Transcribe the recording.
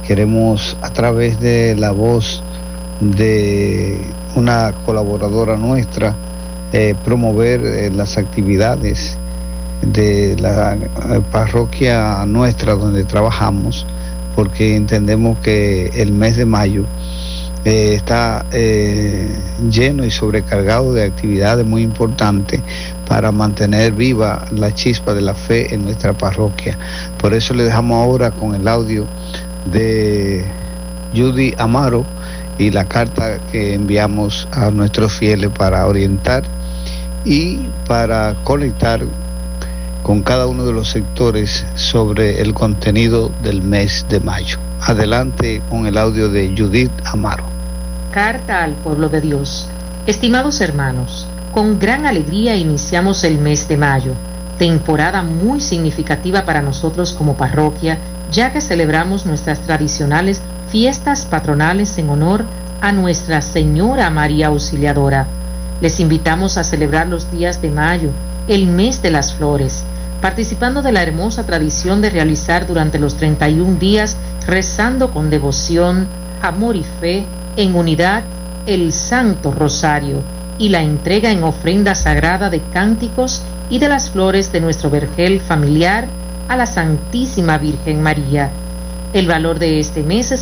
Queremos, a través de la voz de una colaboradora nuestra, promover las actividades de la parroquia nuestra donde trabajamos, porque entendemos que el mes de mayo está lleno y sobrecargado de actividades muy importantes para mantener viva la chispa de la fe en nuestra parroquia. Por eso le dejamos ahora con el audio de Judy Amaro y la carta que enviamos a nuestros fieles para orientar y para conectar con cada uno de los sectores sobre el contenido del mes de mayo. Adelante con el audio de Judith Amaro. Carta al pueblo de Dios. Estimados hermanos, con gran alegría iniciamos el mes de mayo, temporada muy significativa para nosotros como parroquia, ya que celebramos nuestras tradicionales fiestas patronales en honor a Nuestra Señora María Auxiliadora. Les invitamos a celebrar los días de mayo, el mes de las flores, participando de la hermosa tradición de realizar durante los 31 días, rezando con devoción, amor y fe, en unidad, el Santo Rosario y la entrega en ofrenda sagrada de cánticos y de las flores de nuestro vergel familiar a la Santísima Virgen María. El valor de este mes es